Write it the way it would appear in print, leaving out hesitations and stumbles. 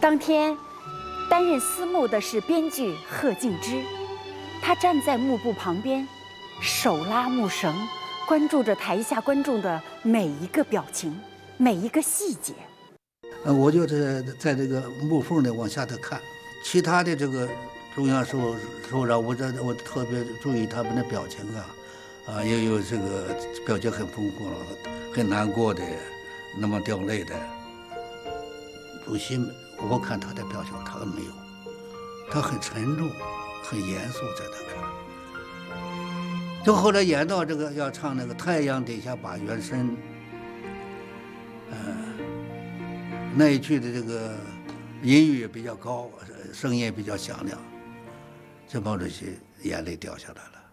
当天，担任司幕的是编剧贺敬之，他站在幕布旁边，手拉幕绳，关注着台下观众的每一个表情，每一个细节。 我就在这个幕缝里往下头看，其他的这个中央首长，我特别注意他们的表情也有这个表情很丰富了，很难过的，那么掉泪的。主席，我看他的表情，他没有，他很沉重，很严肃，在那看。就后来演到这个要唱那个太阳底下把元申，那一句的这个音域也比较高，声音也比较响亮，这毛主席眼泪掉下来了。